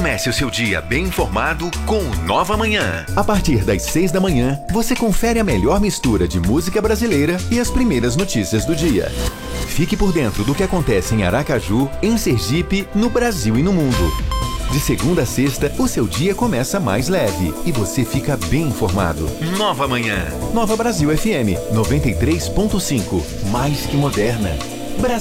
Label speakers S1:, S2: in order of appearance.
S1: Comece o seu dia bem informado com o Nova Manhã.
S2: A partir das 6 da manhã, você confere a melhor mistura de música brasileira e as primeiras notícias do dia. Fique por dentro do que acontece em Aracaju, em Sergipe, no Brasil e no mundo. De segunda a sexta, o seu dia começa mais leve e você fica bem informado.
S1: Nova Manhã.
S2: Nova Brasil FM 93.5. Mais que moderna.